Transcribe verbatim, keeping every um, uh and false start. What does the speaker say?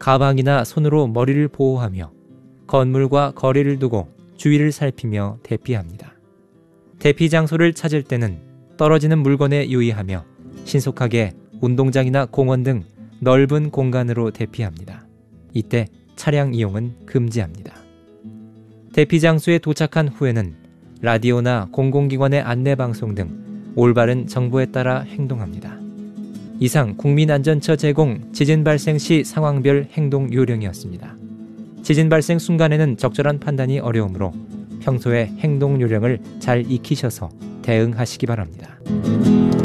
가방이나 손으로 머리를 보호하며 건물과 거리를 두고 주위를 살피며 대피합니다. 대피 장소를 찾을 때는 떨어지는 물건에 유의하며 신속하게 운동장이나 공원 등 넓은 공간으로 대피합니다. 이때 차량 이용은 금지합니다. 대피 장소에 도착한 후에는 라디오나 공공기관의 안내방송 등 올바른 정보에 따라 행동합니다. 이상 국민안전처 제공 지진 발생 시 상황별 행동 요령이었습니다. 지진 발생 순간에는 적절한 판단이 어려우므로 평소에 행동 요령을 잘 익히셔서 대응하시기 바랍니다.